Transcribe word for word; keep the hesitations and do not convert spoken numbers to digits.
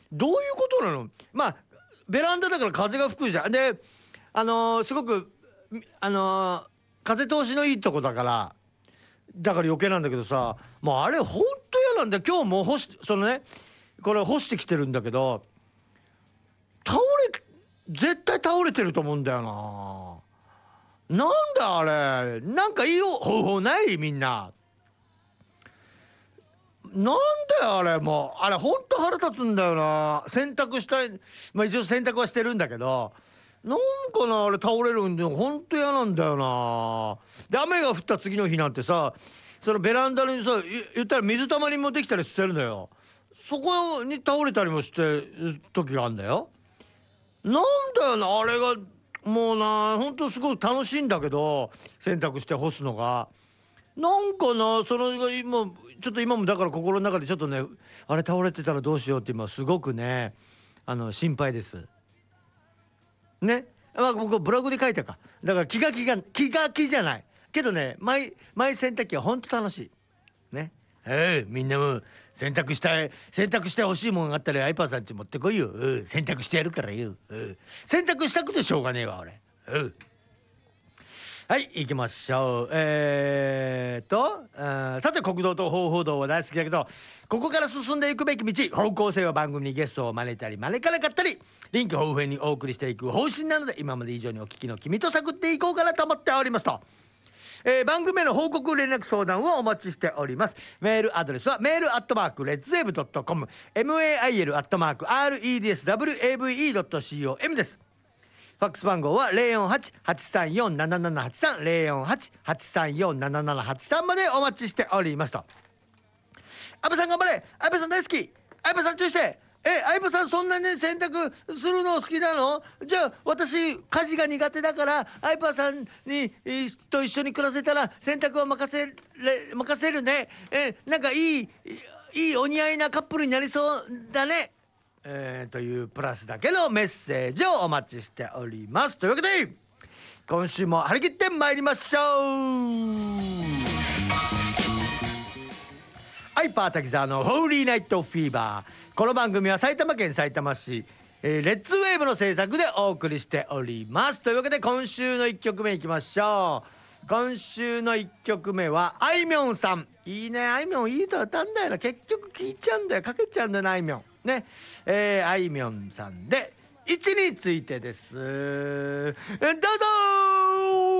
どういうことなの？まあベランダだから風が吹くじゃん。であのー、すごくあのー、風通しのいいとこだからだから余計なんだけどさ、もうあれほんと嫌なんだよ。今日も干しそのねこれ干してきてるんだけど、倒れ絶対倒れてると思うんだよな。なんだあれ、なんかいい方法ない？みんななんだよあれ、もうあれほんと腹立つんだよな。洗濯したい、まあ一応洗濯はしてるんだけど、なんかなあれ倒れるんでほんと嫌なんだよな。で雨が降った次の日なんてさ、そのベランダにさ言ったら水たまりもできたりしてるのよ。そこに倒れたりもしてる時があるんだよ。なんだよなあれが。もうなほんとすごい楽しいんだけど洗濯して干すのが。なんかなその今ちょっと今もだから心の中でちょっとね、あれ倒れてたらどうしようって今すごくねあの心配です。ね、まあ僕ブログで書いたか。だから気が気が気が気じゃないけどね、マイマイ洗濯機はほんと楽しいね。ええみんなも洗濯したい洗濯して欲しいもんがあったらアイパーさんち持ってこいよ。うん、洗濯してやるからよ。うん、洗濯したくてしょうがねえわ俺。うん、はい行きましょう。えー、っとあーさて国道と方法道は大好きだけど、ここから進んでいくべき道方向性は番組にゲストを招いたり招かなかったり臨機応変にお送りしていく方針なので、今まで以上にお聞きの君と探っていこうかなと思っておりますと。えー、番組への報告連絡相談をお待ちしております。メールアドレスはメールアットマークレッツウェーブドットコム メール アットマーク アールイーディーエスダブリューエーブイイードットコム です。ファックス番号は ゼロよんはち はちさんよん ななななはちさん ゼロよんはち はちさんよん ななななはちさんまでお待ちしておりますと。アベさん頑張れ、アベさん大好き、アベさん注意して、え、相葉さんそんなに洗濯するの好きなの？じゃあ私家事が苦手だから相葉さんにえーと一緒に暮らせたら洗濯を任せれ任せるね。えなんかいいいいお似合いなカップルになりそうだね。えー、というプラスだけのメッセージをお待ちしております。というわけで今週も張り切ってまいりましょう。ハイパー滝沢のホーリーナイトフィーバー。この番組は埼玉県さいたま市、えー、レッツウェーブの制作でお送りしております。というわけで今週のいっきょくめいきましょう。今週のいっきょくめはあいみょんさん。いいね、あいみょんいい歌歌うんだよな。結局聴いちゃうんだよ、かけちゃうんだよな、あいみょんね。えー、あいみょんさんで位置についてです。どうぞー。